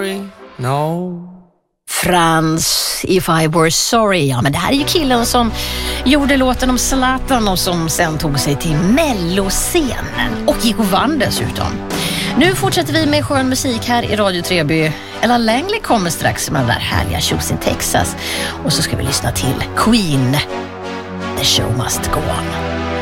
sorry, no. Frans, If I Were Sorry. Ja, men det här är ju killen som gjorde låten om Zlatan och som sen tog sig till Melloscenen och gick och vann dessutom. Nu fortsätter vi med skön musik här i Radio Treby. Ella Langley kommer strax med den där härliga tjus in Texas. Och så ska vi lyssna till Queen, The Show Must Go On.